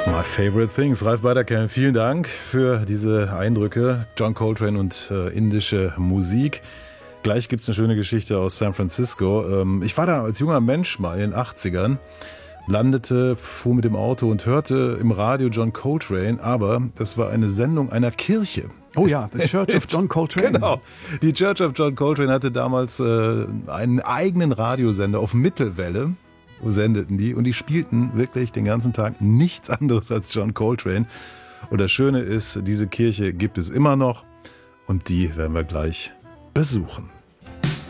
My Favorite Things. Ralf Beiderkamp, vielen Dank für diese Eindrücke. John Coltrane und indische Musik. Gleich gibt es eine schöne Geschichte aus San Francisco. Ich war da als junger Mensch mal in den 80ern, fuhr mit dem Auto und hörte im Radio John Coltrane, aber das war eine Sendung einer Kirche. Oh ja, The Church of John Coltrane. Genau, die Church of John Coltrane hatte damals einen eigenen Radiosender auf Mittelwelle, sendeten die, und die spielten wirklich den ganzen Tag nichts anderes als John Coltrane. Und das Schöne ist, diese Kirche gibt es immer noch und die werden wir gleich besuchen.